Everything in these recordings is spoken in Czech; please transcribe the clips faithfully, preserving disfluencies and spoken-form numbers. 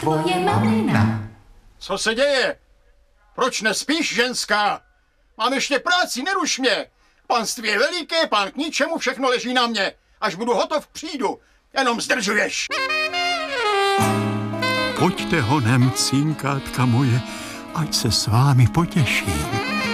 tvoje malina. Co se děje? Proč nespíš, ženská? Mám ještě práci, neruš mě. Panství je veliké, pán k ničemu, všechno leží na mě. Až budu hotov, přijdu. Jenom zdržuješ. Pojďte honem, cinkátka moje, ať se s vámi potěším.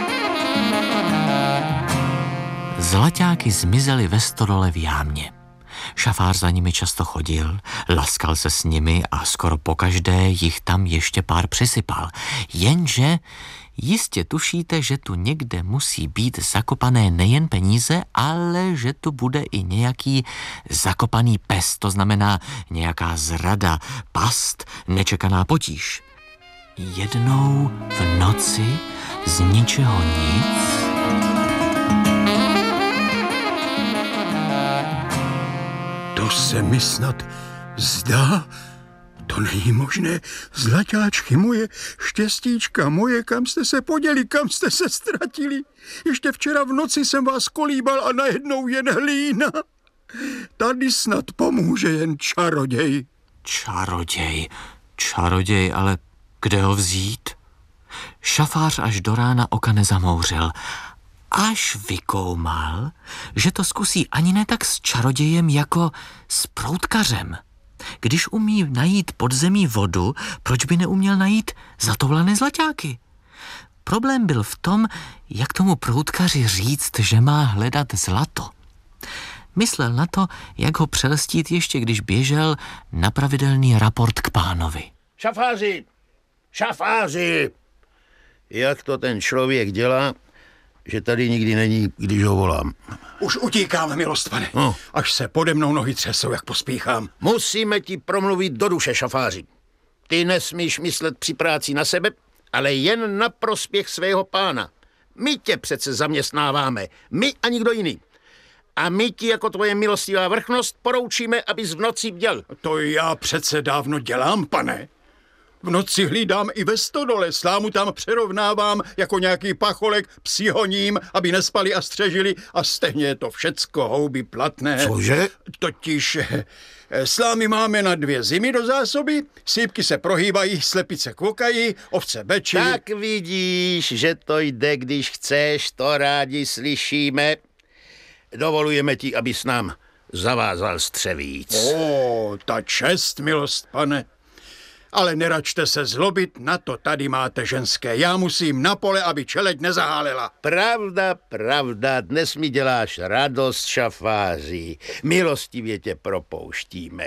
Zlaťáky zmizely ve stodole v jámě. Šafář za nimi často chodil, laskal se s nimi a skoro pokaždé jich tam ještě pár přisypal. Jenže jistě tušíte, že tu někde musí být zakopané nejen peníze, ale že tu bude i nějaký zakopaný pes, to znamená nějaká zrada, past, nečekaná potíž. Jednou v noci z ničeho nic To se mi snad zdá? To není možné. Zlaťáčky moje, štěstíčka moje, kam jste se poděli, kam jste se ztratili? Ještě včera v noci jsem vás kolíbal a najednou jen hlína. Tady snad pomůže jen čaroděj. Čaroděj, čaroděj, ale kde ho vzít? Šafář až do rána oka nezamouřil, až vykoumal, že to zkusí ani ne tak s čarodějem jako s proutkařem. Když umí najít pod zemí vodu, proč by neuměl najít zatoulané zlaťáky? Problém byl v tom, jak tomu proutkaři říct, že má hledat zlato. Myslel na to, jak ho přelstít ještě, když běžel na pravidelný raport k pánovi. Šafáři, šafáři, jak to ten člověk dělá, že tady nikdy není, když ho volám. Už utíkám, milost pane. No. Až se pode mnou nohy třesou, jak pospíchám. Musíme ti promluvit do duše, šafáři. Ty nesmíš myslet při práci na sebe, ale jen na prospěch svého pána. My tě přece zaměstnáváme, my a nikdo jiný. A my ti jako tvoje milostivá vrchnost poroučíme, abys v noci bděl. To já přece dávno dělám, pane. V noci hlídám i ve stodole, slámu tam přerovnávám jako nějaký pacholek, psi honím, aby nespali a střežili a stejně je to všecko houby platné. Cože? Totiž eh, slámy máme na dvě zimy do zásoby, sípky se prohýbají, slepice kvokají, ovce bečí. Tak vidíš, že to jde, když chceš, to rádi slyšíme. Dovolujeme ti, abys nám zavázal střevíc. O, ta čest, milost, pane. Ale neračte se zlobit, na to tady máte ženské. Já musím na pole, aby čeleď nezahálela. Pravda, pravda, dnes mi děláš radost, šafáři. Milostivě tě propouštíme.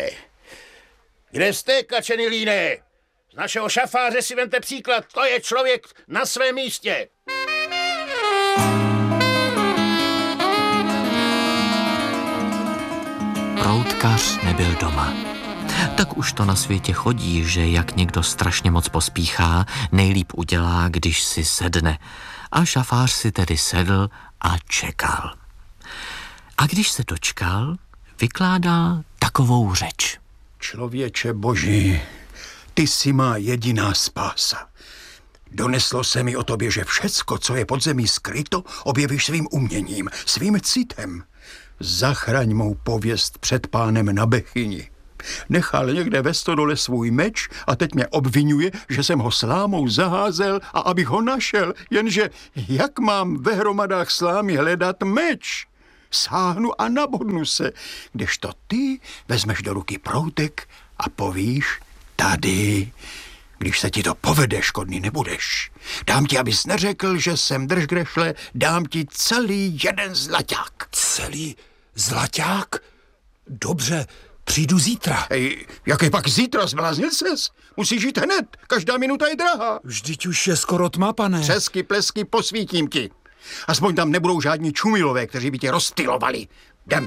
Kde jste, kačeny líné? Z našeho šafáře si vemte příklad, to je člověk na svém místě. Proutkař nebyl doma. Tak už to na světě chodí, že jak někdo strašně moc pospíchá, nejlíp udělá, když si sedne. A šafář si tedy sedl a čekal. A když se dočkal, vykládal takovou řeč. Člověče boží, ty jsi má jediná spása. Doneslo se mi o tobě, že všecko, co je pod zemí skryto, objevíš svým uměním, svým citem. Zachraň mou pověst před pánem na Bechyni. Nechal někde ve stodole svůj meč a teď mě obvinuje, že jsem ho slámou zaházel a abych ho našel, jenže jak mám ve hromadách slámy hledat meč? Sáhnu a nabodnu se, kdežto ty vezmeš do ruky proutek a povíš tady. Když se ti to povede, škodný nebudeš. Dám ti, abys neřekl, že jsem držgrešle, dám ti celý jeden zlaťák. Celý zlaťák? Dobře, přijdu zítra. Hej, jaké pak zítra, zbláznil ses? Musíš jít hned, každá minuta je drahá. Vždyť už je skoro tma, pane. Přesky, plesky, posvítím ti. Aspoň tam nebudou žádní čumilové, kteří by tě rozptylovali. Jdem.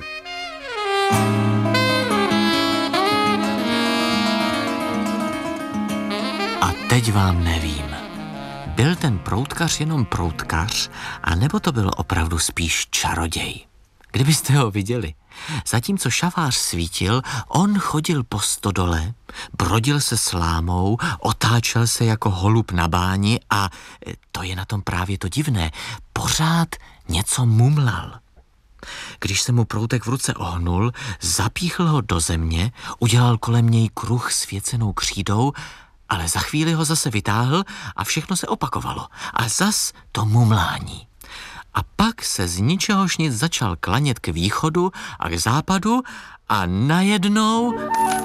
A teď vám nevím. Byl ten proutkař jenom proutkař, anebo to byl opravdu spíš čaroděj? Kdybyste ho viděli. Zatímco šafář svítil, on chodil po stodole, brodil se slámou, otáčel se jako holub na báni a, to je na tom právě to divné, pořád něco mumlal. Když se mu proutek v ruce ohnul, zapíchl ho do země, udělal kolem něj kruh svěcenou křídou, ale za chvíli ho zase vytáhl a všechno se opakovalo. A zas to mumlání. A pak se z ničehož nic začal klanět k východu a k západu a najednou...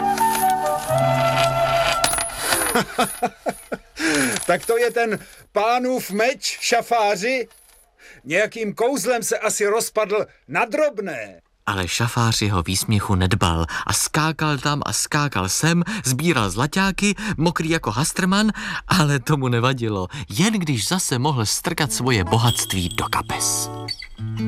Tak to je ten pánův meč, šafáři? Nějakým kouzlem se asi rozpadl na drobné. Ale šafář jeho výsměchu nedbal a skákal tam a skákal sem, sbíral zlaťáky, mokrý jako Hastrman, ale tomu nevadilo, jen když zase mohl strkat svoje bohatství do kapes.